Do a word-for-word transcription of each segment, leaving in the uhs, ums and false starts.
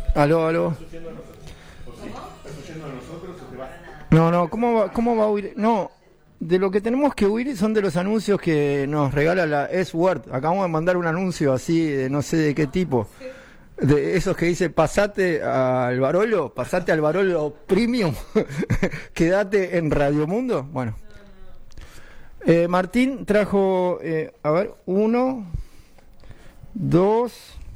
Aló, aló. ¿Estás oyendo a nosotros? ¿O sí? ¿Estás oyendo a nosotros o te vas? No, no, ¿cómo va, cómo va a huir? No, de lo que tenemos que huir son de los anuncios que nos regala la S-Word. Acabamos de mandar un anuncio así, de no sé de qué tipo. De esos que dice, pasate al Barolo, pasate al Barolo Premium, quédate en Radio Mundo. Bueno. Eh, Martín trajo, eh, a ver, uno, dos,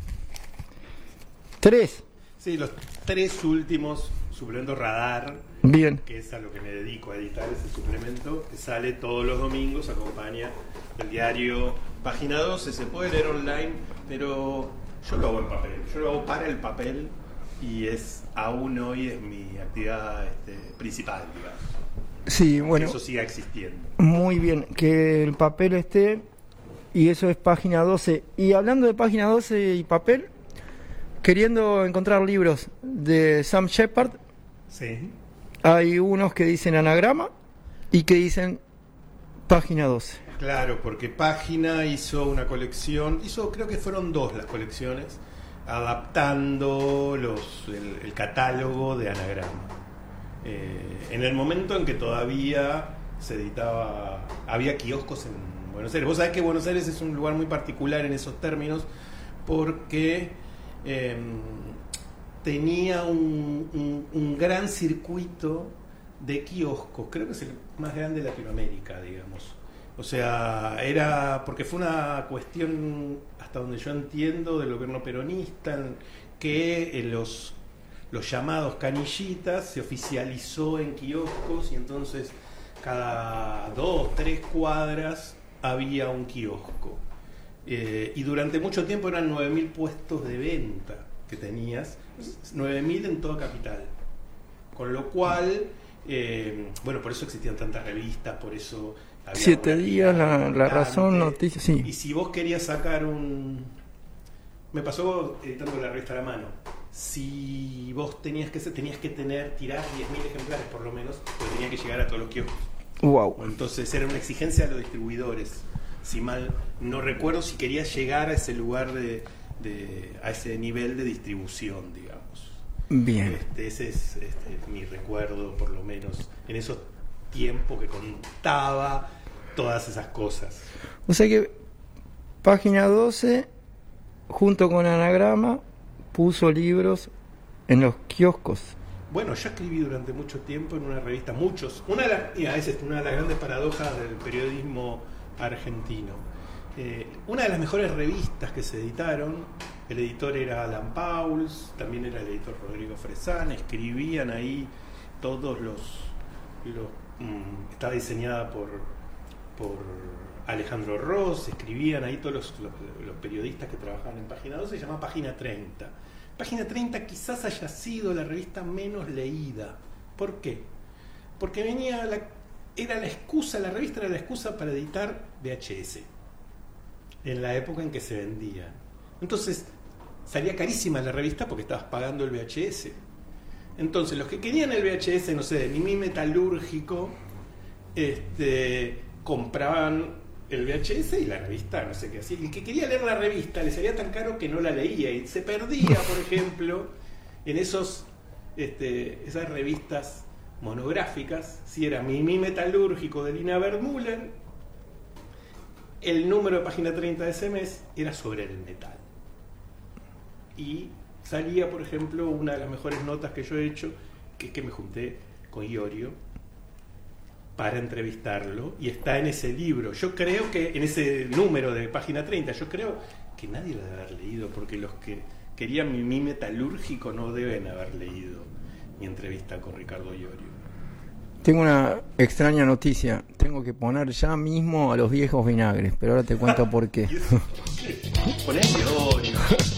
tres. Sí, los tres últimos, suplemento Radar. Bien. Que es a lo que me dedico, a editar ese suplemento, que sale todos los domingos, acompaña el diario Página doce, se puede leer online, pero yo lo hago en papel, yo lo hago para el papel y es aún hoy es mi actividad este, principal, digamos. Sí, bueno. Que eso siga existiendo. Muy bien, que el papel esté, y eso es Página doce. Y hablando de Página doce y papel, queriendo encontrar libros de Sam Shepard, Sí. hay unos que dicen anagrama y que dicen Página doce. Claro, porque Página hizo una colección, hizo creo que fueron dos las colecciones, adaptando los, el, el catálogo de Anagrama. Eh, en el momento en que todavía se editaba, había kioscos en Buenos Aires. Vos sabés que Buenos Aires es un lugar muy particular en esos términos porque eh, tenía un, un, un gran circuito de kioscos, creo que es el más grande de Latinoamérica, digamos. O sea, era porque fue una cuestión, hasta donde yo entiendo, del gobierno peronista, que en los, los llamados canillitas se oficializó en kioscos y entonces cada dos, tres cuadras había un kiosco. Eh, y durante mucho tiempo eran nueve mil puestos de venta que tenías, nueve mil en toda capital. Con lo cual, eh, bueno, por eso existían tantas revistas, por eso... Siete días, la, la razón, noticias, sí. Y si vos querías sacar un... Me pasó editando la revista a la mano. Si vos tenías que tenías que tener, tirar diez mil ejemplares por lo menos, pues tenía que llegar a todos los kioscos. Wow. Entonces era una exigencia a los distribuidores. Si mal no recuerdo, si querías llegar a ese lugar de, de a ese nivel de distribución, digamos. Bien. Este, ese es este, mi recuerdo, por lo menos, en esos tiempo que contaba todas esas cosas. O sea que Página doce, junto con Anagrama, puso libros en los kioscos. Bueno, yo escribí durante mucho tiempo en una revista, muchos. Una de las, mira, esa es una de las grandes paradojas del periodismo argentino. Eh, una de las mejores revistas que se editaron, el editor era Alan Pauls, también era el editor Rodrigo Fresán, escribían ahí todos los... los mm, estaba diseñada por, por Alejandro Ross, escribían ahí todos los, los, los periodistas que trabajaban en Página doce, se llama Página treinta. Página treinta quizás haya sido la revista menos leída. ¿Por qué? Porque venía la, era la excusa, la revista era la excusa para editar V H S en la época en que se vendía. Entonces salía carísima la revista porque estabas pagando el V H S. Entonces los que querían el V H S, no sé, de Mimí Metalúrgico, este, compraban el V H S y la revista, no sé qué hacía. Y el que quería leer la revista le salía tan caro que no la leía y se perdía, por ejemplo, en esos este, esas revistas monográficas. Si era Mimí Metalúrgico de Lina Wertmüller, el número de Página treinta de ese mes era sobre el metal. Y salía, por ejemplo, una de las mejores notas que yo he hecho, que es que me junté con Iorio para entrevistarlo, y está en ese libro. Yo creo que, en ese número de Página treinta, yo creo que nadie lo debe haber leído, porque los que querían Mimí Metalúrgico no deben haber leído mi entrevista con Ricardo Iorio. Tengo una extraña noticia. Tengo que poner ya mismo a los viejos vinagres, pero ahora te cuento por qué. Poné Iorio.